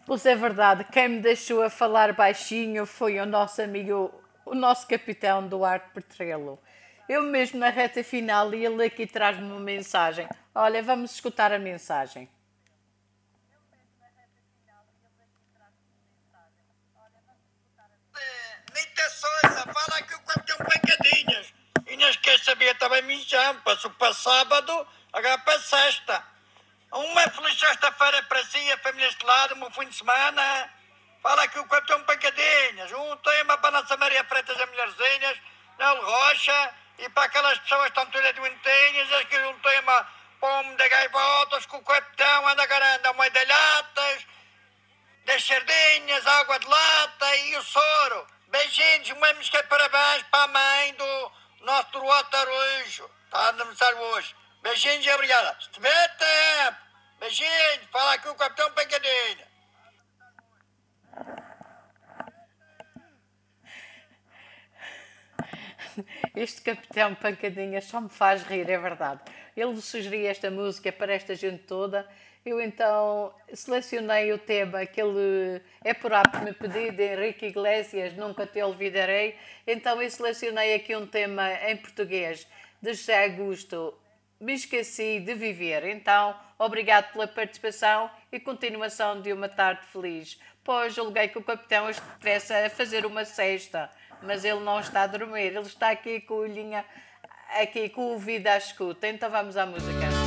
Pois é verdade, quem me deixou a falar baixinho foi o nosso amigo, o nosso capitão Duarte Petrelo. Eu mesmo na reta final e ele aqui traz-me uma mensagem. Olha, vamos escutar a mensagem. Nem te soisa, fala aqui o capitão Pancadinhas. Inês quer saber também mijão, passou para sábado, agora para sexta. Uma feliz sexta-feira para si, a família este lado, um bom fim de semana. Fala aqui o capitão Pancadinhas. Um tema para a nossa Maria Freitas e Mulherzinhas, Nel Rocha, e para aquelas pessoas que estão todas doentinhas, aqui um tema para o homem da gaivotas, que o capitão anda garando a moeda de latas, das sardinhas, água de lata e o soro. Beijinhos, muito parabéns para a mãe do nosso Duarte Arujo. Está a aniversário hoje. Beijinhos e obrigada. Se tiver tempo, beijinhos, fala aqui o capitão Pancadinha. Este capitão Pancadinhas só me faz rir, é verdade. Ele sugeriu esta música para esta gente toda. Eu então selecionei o tema que ele é por apto me pedido, de Henrique Iglesias, Nunca Te Olvidarei. Então eu selecionei aqui um tema em português de José Augusto, Me Esqueci de Viver. Então, obrigado pela participação e continuação de uma tarde feliz. Pois julguei que o capitão estivesse a fazer uma cesta, mas ele não está a dormir, ele está aqui com o olhinho, aqui com o ouvido à escuta. Então vamos à música.